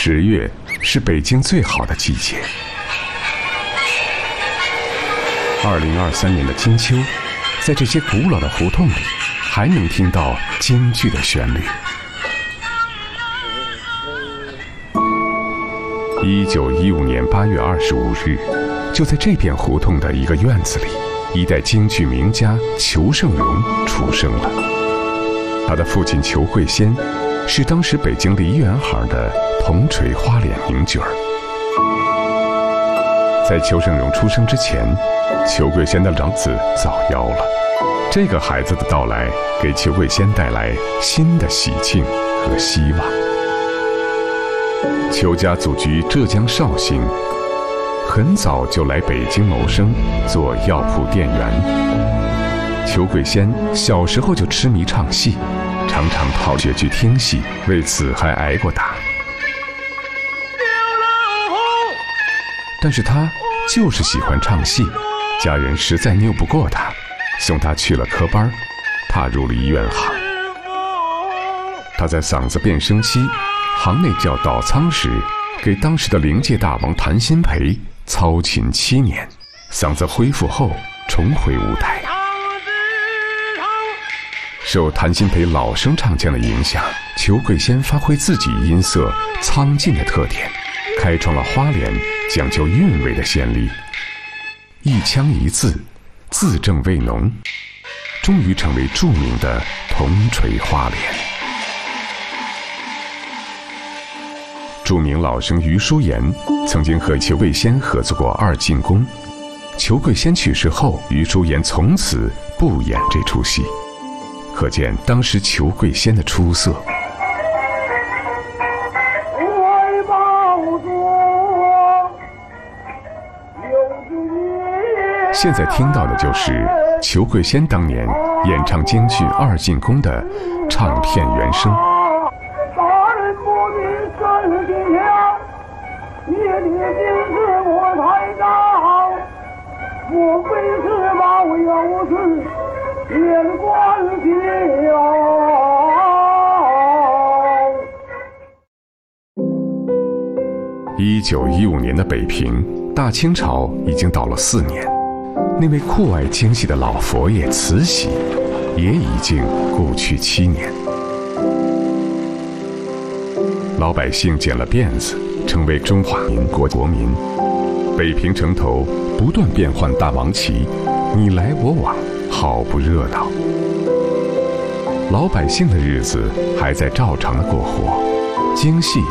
10月是北京最好的季节。2023年的金秋，在这些古老的胡同里，还能听到京剧的旋律。1915年8月25日，就在这片胡同的一个院子里，一代京剧名家裘盛戎出生了。他的父亲裘桂仙是当时北京梨园行的铜锤花脸名角儿。在裘盛戎出生之前，裘桂仙的长子早夭了。这个孩子的到来，给裘桂仙带来新的喜庆和希望。裘家祖居浙江绍兴，很早就来北京谋生，做药铺店员。裘桂仙小时候就痴迷唱戏，常常跑学去听戏，为此还挨过打。但是他就是喜欢唱戏，家人实在拗不过他，送他去了科班，踏入了医院行。他在嗓子变声期，行内叫倒仓时，给当时的灵界大王谭鑫培操琴7年，嗓子恢复后重回舞台。受谭鑫培老生唱腔的影响，裘桂仙发挥自己音色苍劲的特点，开创了花脸讲究韵味的先例。一腔一字，字正味浓，终于成为著名的铜锤花脸。著名老生余叔岩曾经和裘桂仙合作过《二进宫》，裘桂仙去世后，余叔岩从此不演这出戏，可见当时裘桂仙的出色。现在听到的就是裘桂仙当年演唱京剧《二进宫》的唱片原声。1915年的北平，大清朝已经倒了4年，那位酷爱京戏的老佛爷慈禧也已经故去7年。老百姓剪了辫子，成为中华民国国民。北平城头不断变换大王旗，你来我往，好不热闹。老百姓的日子还在照常的过活，京戏